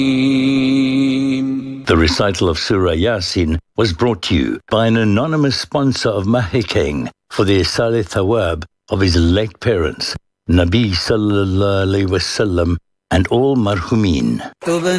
The recital of Surah Yasin was brought to you by an anonymous sponsor of Mahikeng for the Isali Thawab of his late parents, Nabi Sallallahu Alaihi Wasallam, and all marhumin.